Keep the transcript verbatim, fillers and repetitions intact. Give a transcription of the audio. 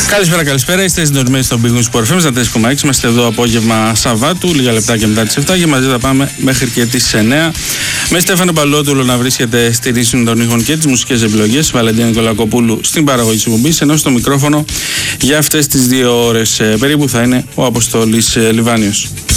Καλησπέρα, καλησπέρα. Είστε συντονισμένοι στον Big Win Sport εφ εμ τέσσερα κόμμα έξι. Είμαστε εδώ απόγευμα Σαββάτου, λίγα λεπτά και μετά τις επτά και μαζί θα πάμε μέχρι και τις εννέα. Με Στέφανο Παλότουλο να βρίσκεται στη ρύθμιση των ήχων και τις μουσικές επιλογές, Βαλεντίνα Νικολακοπούλου στην παραγωγή της εκπομπής, ενώ στο μικρόφωνο για αυτές τις δύο ώρες περίπου θα είναι ο Αποστόλης Λιβάνιος.